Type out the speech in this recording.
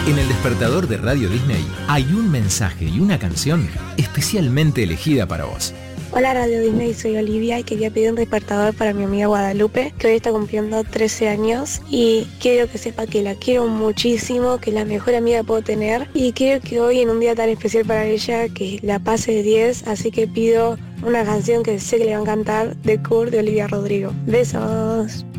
En el despertador de Radio Disney hay un mensaje y una canción especialmente elegida para vos. Hola Radio Disney, soy Olivia y quería pedir un despertador para mi amiga Guadalupe, que hoy está cumpliendo 13 años y quiero que sepa que la quiero muchísimo, que es la mejor amiga que puedo tener y quiero que hoy en un día tan especial para ella, que la pase de 10, así que pido una canción que sé que le va a encantar, de Kurt de Olivia Rodrigo. Besos.